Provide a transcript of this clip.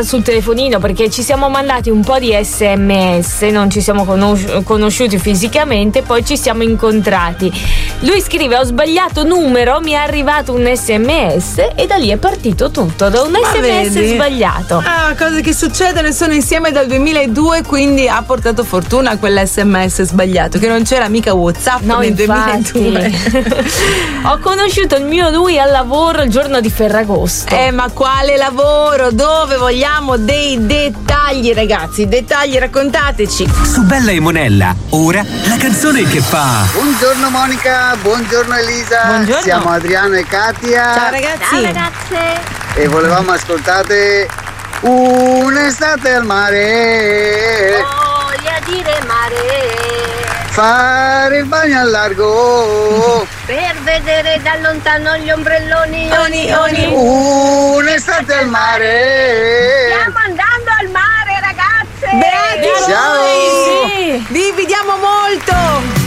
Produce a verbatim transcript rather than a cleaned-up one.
stava sul telefonino perché ci siamo mandati un po' di sms, non ci siamo conosci- conosciuti fisicamente, poi ci siamo incontrati. Lui scrive: ho sbagliato numero, mi è arrivato un sms e da lì è partito tutto, da un Ma sms vedi? sbagliato. Ah, cose che succedono, sono insieme dal duemiladue, quindi ha portato fortuna quell'sms sbagliato, che non c'era mica WhatsApp No, nel infatti. duemiladue. Ho conosciuto il mio lui al lavoro il giorno di Ferragosto. Eh, ma quale lavoro? Dove vogliamo dei dettagli, ragazzi? Dettagli, raccontateci. Su Bella e Monella, ora la canzone che fa. Buongiorno Monica, buongiorno Elisa. Buongiorno. Siamo Adriano e Katia. Ciao ragazzi. Ciao ragazze. E volevamo ascoltate Un'estate al mare. Voglia dire mare. Fare il bagno al largo. Per vedere da lontano gli ombrelloni. Oni, oni. Un'estate al mare. Stiamo andando al mare, ragazze. Beati Ciao. voi. Vi invidiamo molto.